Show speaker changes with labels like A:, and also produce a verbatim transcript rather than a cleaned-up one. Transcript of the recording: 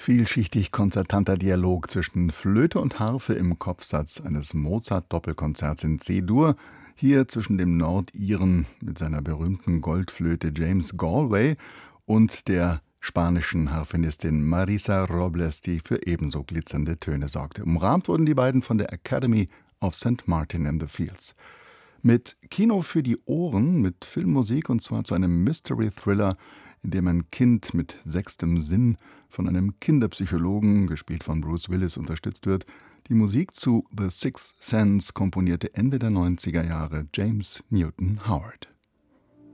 A: Vielschichtig konzertanter Dialog zwischen Flöte und Harfe im Kopfsatz eines Mozart-Doppelkonzerts in C-Dur, hier zwischen dem Nordiren mit seiner berühmten Goldflöte James Galway und der spanischen Harfenistin Marisa Robles, die für ebenso glitzernde Töne sorgte. Umrahmt wurden die beiden von der Academy of Saint Martin in the Fields. Mit Kino für die Ohren, mit Filmmusik, und zwar zu einem Mystery-Thriller, in dem ein Kind mit sechstem Sinn von einem Kinderpsychologen, gespielt von Bruce Willis, unterstützt wird. Die Musik zu The Sixth Sense komponierte Ende der neunziger Jahre James Newton Howard.